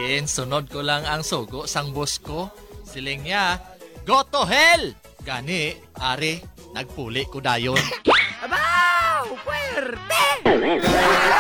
Ginsunod ko lang ang sugo sang boss ko. Siling niya, go to hell! Gani, ari, nagpuli ko dayon. Abaw! Puwerte!